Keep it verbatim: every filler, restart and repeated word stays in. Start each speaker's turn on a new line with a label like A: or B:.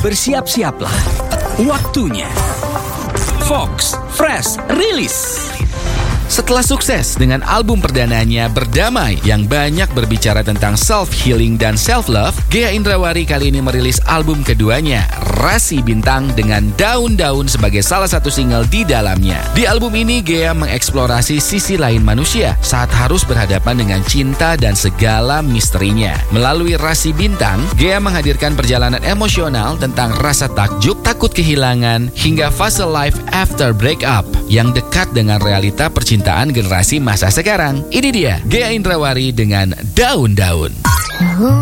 A: Bersiap-siaplah. Waktunya Fox Fresh Release. Setelah sukses dengan album perdananya Berdamai yang banyak berbicara tentang self-healing dan self-love, Ghea Indrawari kali ini merilis album keduanya, Rasi Bintang, dengan Daun-Daun sebagai salah satu single di dalamnya. Di album ini, Ghea mengeksplorasi sisi lain manusia saat harus berhadapan dengan cinta dan segala misterinya. Melalui Rasi Bintang, Ghea menghadirkan perjalanan emosional tentang rasa takjub, takut kehilangan, hingga fase life after breakup yang dekat dengan realita percintaan generasi masa sekarang. Ini dia Ghea Indrawari dengan Daun-Daun.